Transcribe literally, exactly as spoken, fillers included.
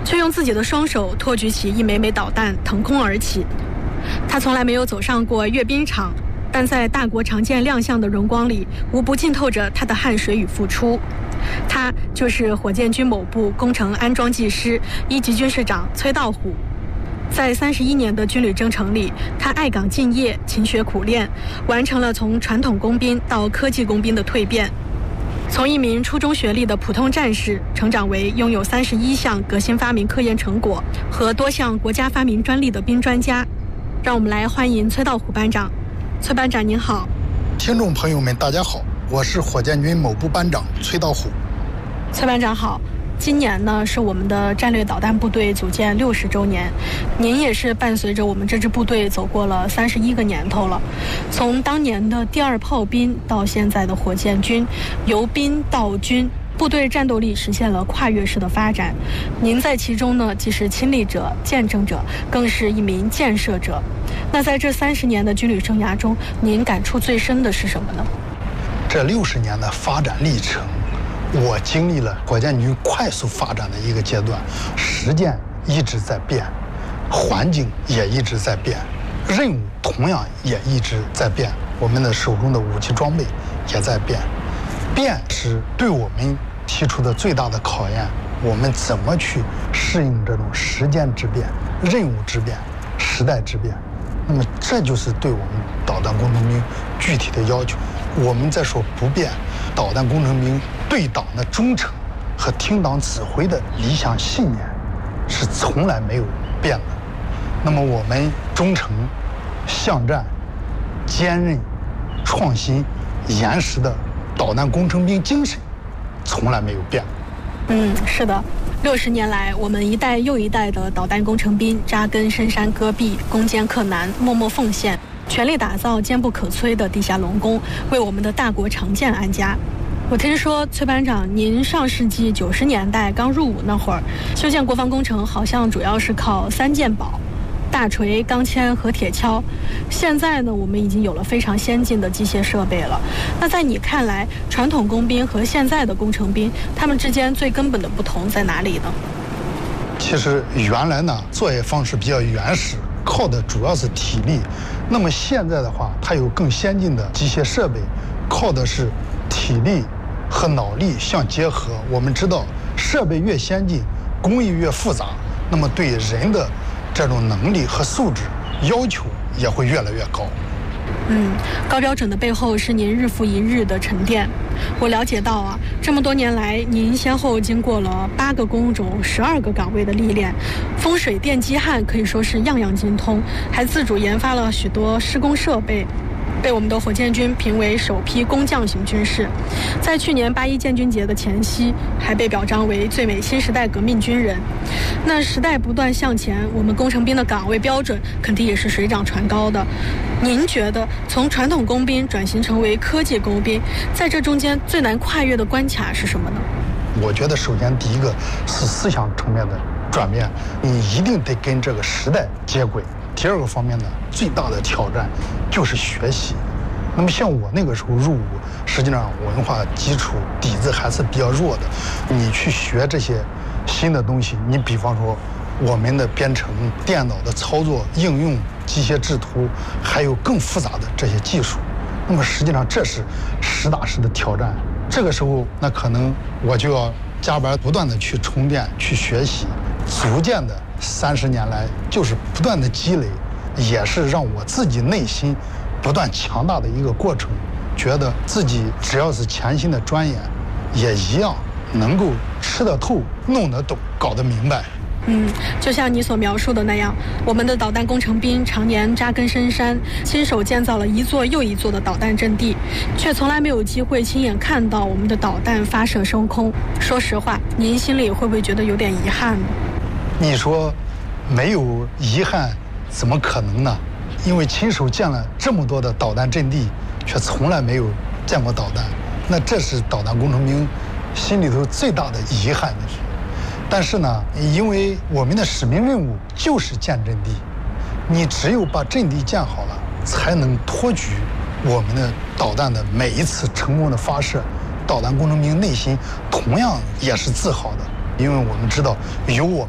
却用自己的双手托举起一枚枚导弹腾空而起。他从来没有走上过阅兵场，但在大国常见亮相的荣光里，无不浸透着他的汗水与付出。他就是火箭军某部工程安装技师一级军士长崔道虎。在三十一年的军旅征程里，他爱岗敬业，勤学苦练，完成了从传统工兵到科技工兵的蜕变。从一名初中学历的普通战士，成长为拥有三十一项革新发明科研成果和多项国家发明专利的兵专家。让我们来欢迎崔道虎班长。崔班长您好。 听众朋友们大家好，我是火箭军某部班长崔道虎。 崔班长好。今年呢是我们的战略导弹部队组建六十周年，您也是伴随着我们这支部队走过了三十一个年头了。从当年的第二炮兵到现在的火箭军，由兵到军，部队战斗力实现了跨越式的发展。您在其中呢，既是亲历者、见证者，更是一名建设者。那在这三十年的军旅生涯中，您感触最深的是什么呢？ 这六十年的发展历程，我经历了火箭军快速发展的一个阶段，实践一直在变，环境也一直在变，任务同样也一直在变，我们的手中的武器装备也在变。变是对我们提出的最大的考验，我们怎么去适应这种时间之变、任务之变、时代之变？那么这就是对我们导弹工程兵具体的要求。我们在说不变，导弹工程兵对党的忠诚和听党指挥的理想信念是从来没有变的。那么我们忠诚、向战、坚韧、创新、严实的导弹工程兵精神从来没有变。 嗯，是的。六十年来，我们一代又一代的导弹工程兵扎根深山戈壁，攻坚克难，默默奉献，全力打造坚不可摧的地下龙宫，为我们的大国常建安家。我听说崔班长，您上世纪九十年代刚入伍那会儿，修建国防工程好像主要是靠三件宝：大锤、钢钎和铁锹。现在呢，我们已经有了非常先进的机械设备了。那在你看来，传统工兵和现在的工程兵，他们之间最根本的不同在哪里呢？ 其实原来呢，作业方式比较原始，靠的主要是体力。那么现在的话，它有更先进的机械设备，靠的是体力和脑力相结合。我们知道，设备越先进，工艺越复杂，那么对人的这种能力和素质要求也会越来越高。 嗯，高标准的背后是您日复一日的沉淀。我了解到啊，这么多年来，您先后经过了八个工种、十二个岗位的历练，风水电机焊可以说是样样精通，还自主研发了许多施工设备，被我们的火箭军评为首批工匠型军事。在去年八一建军节的前夕，还被表彰为最美新时代革命军人。那时代不断向前，我们工程兵的岗位标准肯定也是水涨船高的。您觉得从传统工兵转型成为科技工兵，在这中间最难跨越的关卡是什么呢？ 我觉得首先第一个是思想层面的转变，你一定得跟这个时代接轨。第二个方面呢，最大的挑战就是学习。那么像我那个时候入伍，实际上文化基础底子还是比较弱的，你去学这些新的东西，你比方说我们的编程、电脑的操作、应用、机械制图，还有更复杂的这些技术，那么实际上这是实打实的挑战。这个时候，那可能我就要加班不断的去充电、去学习，逐渐的三十年来就是不断的积累，也是让我自己内心不断强大的一个过程。觉得自己只要是潜心的钻研，也一样能够吃得透、弄得懂、搞得明白。 嗯，就像你所描述的那样，我们的导弹工程兵常年扎根深山，亲手建造了一座又一座的导弹阵地，却从来没有机会亲眼看到我们的导弹发射升空。说实话，您心里会不会觉得有点遗憾呢？ 你说没有遗憾怎么可能呢？因为亲手建了这么多的导弹阵地，却从来没有见过导弹，那这是导弹工程兵心里头最大的遗憾的事。但是呢，因为我们的使命任务就是建阵地，你只有把阵地建好了，才能托举我们的导弹的每一次成功的发射。导弹工程兵内心同样也是自豪的，因为我们知道有我们